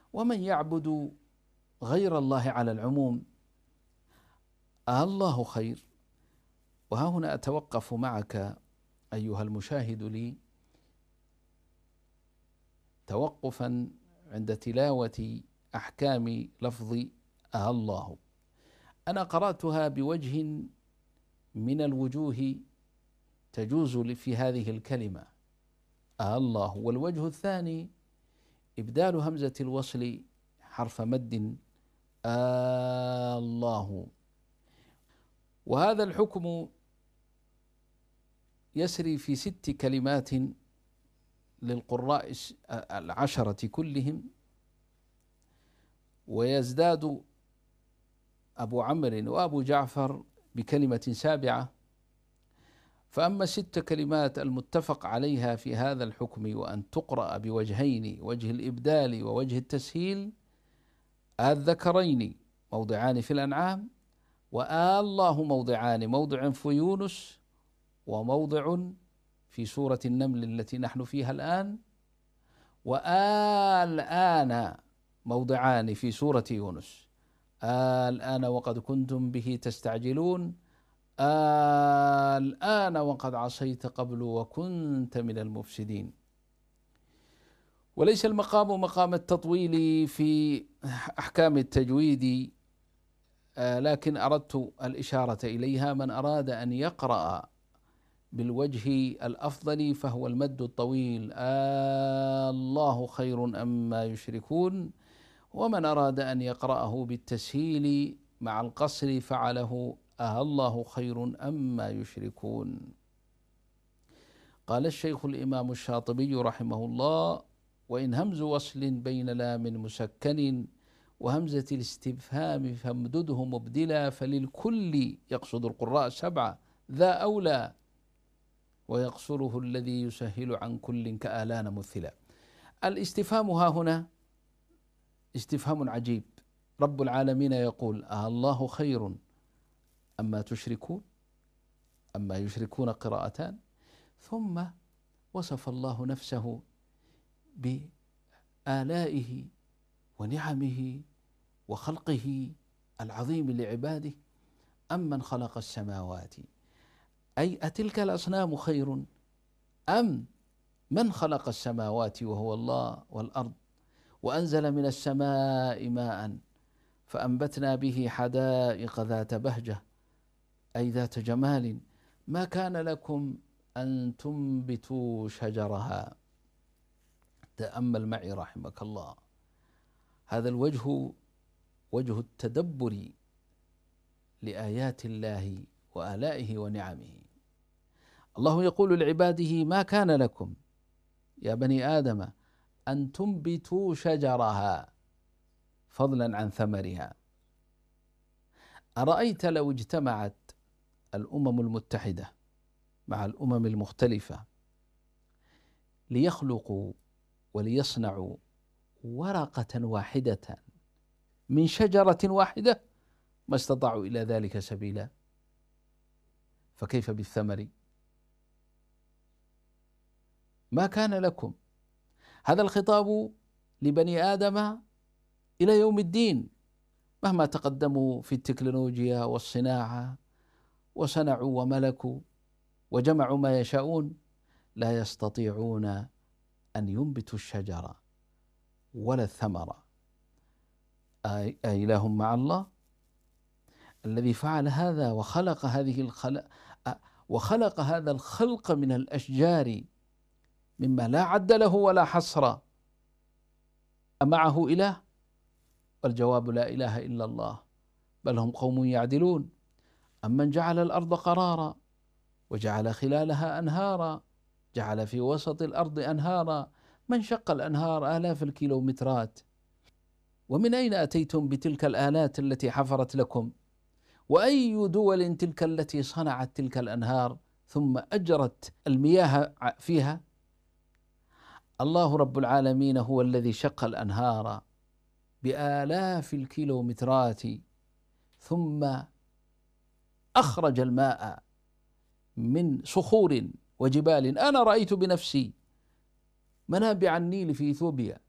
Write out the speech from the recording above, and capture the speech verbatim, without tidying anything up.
ومن يعبد غير الله على العموم الله خير. وها هنا أتوقف معك أيها المشاهد لي توقفا عند تلاوة أحكام لفظ الله. أنا قرأتها بوجه من الوجوه تجوز في هذه الكلمة الله، والوجه الثاني إبدال همزة الوصل حرف مد الله. وهذا الحكم يسري في ست كلمات للقراء العشرة كلهم، ويزداد أبو عمرو وأبو جعفر بكلمة سابعة. فأما الست كلمات المتفق عليها في هذا الحكم وأن تقرأ بوجهين، وجه الإبدال ووجه التسهيل، الذكرين موضعان في الأنعام، والله موضعان، موضع في يونس وموضع في سورة النمل التي نحن فيها الآن، والآن موضعان في سورة يونس، الآن وقد كنتم به تستعجلون، الآن وقد عصيت قبل وكنت من المفسدين. وليس المقام مقام التطويل في أحكام التجويد، لكن أردت الإشارة إليها. من أراد أن يقرأ بالوجه الأفضل فهو المد الطويل الله خير أما يشركون، ومن أراد أن يقرأه بالتسهيل مع القصر فعله الله خير أما يشركون. قال الشيخ الإمام الشاطبي رحمه الله: وإن همز وصل بين لام مسكن وهمزة الاستفهام فامدده مبدلا، فللكل يقصد القراء سبعة ذا أولى، ويقصره الذي يسهل عن كل كآلان مثلا. الاستفهام ها هنا استفهام عجيب. رب العالمين يقول: الله خير أما تشركون، أما يشركون قراءتان، ثم وصف الله نفسه بآلائه ونعمه وخلقه العظيم لعباده. أمن خلق السماوات، أي أتلك الأصنام خير أم من خلق السماوات وهو الله والأرض، وأنزل من السماء ماء فأنبتنا به حدائق ذات بهجة، أي ذات جمال، ما كان لكم أن تنبتوا شجرها. تأمل معي رحمك الله، هذا الوجه وجه التدبر لآيات الله وآلائه ونعمه. الله يقول لعباده: ما كان لكم يا بني آدم أن تنبتوا شجرها فضلا عن ثمرها. أرأيت لو اجتمعت الأمم المتحدة مع الأمم المختلفة ليخلقوا وليصنعوا ورقة واحدة من شجرة واحدة، ما استطاعوا إلى ذلك سبيلا، فكيف بالثمر؟ ما كان لكم. هذا الخطاب لبني آدم إلى يوم الدين، مهما تقدموا في التكنولوجيا والصناعة وصنعوا وملكوا وجمعوا ما يشاءون، لا يستطيعون أن ينبتوا الشجرة ولا الثمرة. أإله مع الله الذي فعل هذا وخلق هذه الخلق وخلق هذا الخلق من الأشجار مما لا عد له ولا حصر، أمعه إله؟ والجواب: لا إله إلا الله، بل هم قوم يعدلون. أمن جعل الأرض قرارا وجعل خلالها أنهارا، جعل في وسط الأرض أنهارا، من شق الأنهار آلاف الكيلومترات. ومن أين أتيتم بتلك الآلات التي حفرت لكم؟ وأي دول تلك التي صنعت تلك الأنهار ثم أجرت المياه فيها؟ الله رب العالمين هو الذي شق الأنهار بآلاف الكيلومترات ثم أخرج الماء من صخور وجبال. أنا رأيت بنفسي منابع النيل في إثيوبيا